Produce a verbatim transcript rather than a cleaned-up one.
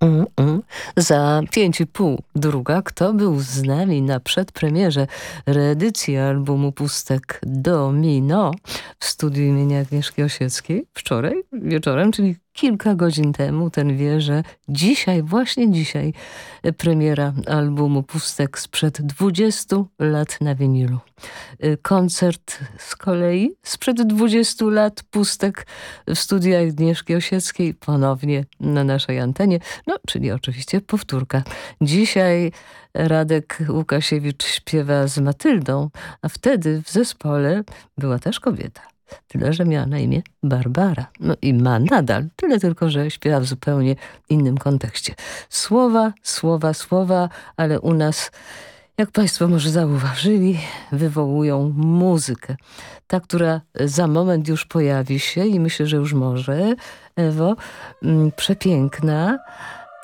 Mm, mm. Za pięć i pół druga. Kto był z nami na przedpremierze reedycji albumu Pustek Domino w studiu imienia Agnieszki Osieckiej wczoraj wieczorem, czyli kilka godzin temu. Ten wie, że dzisiaj, właśnie dzisiaj premiera albumu Pustek sprzed dwudziestu lat na winylu. Koncert z kolei sprzed dwudziestu lat Pustek w studiu Agnieszki Osieckiej ponownie na naszej antenie. No, czyli oczywiście powtórka. Dzisiaj Radek Łukasiewicz śpiewa z Matyldą, a wtedy w zespole była też kobieta. Tyle, że miała na imię Barbara. No i ma nadal. Tyle tylko, że śpiewa w zupełnie innym kontekście. Słowa, słowa, słowa, ale u nas, jak państwo może zauważyli, wywołują muzykę. Ta, która za moment już pojawi się i myślę, że już może. Ewo, mm, przepiękna.